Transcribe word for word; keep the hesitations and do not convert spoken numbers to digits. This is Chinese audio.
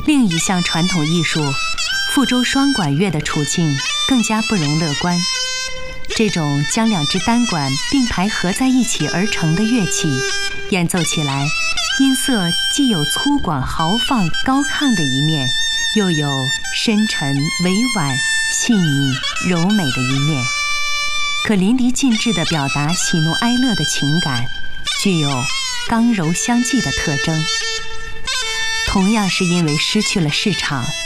另一项传统艺术富州双管乐的处境更加不容乐观。这种将两只单管并排合在一起而成的乐器，演奏起来音色既有粗犷豪放高亢的一面，又有深沉委婉细腻柔美的一面，可淋漓尽致地表达喜怒哀乐的情感，具有刚柔相济的特征。同样是因为失去了市场，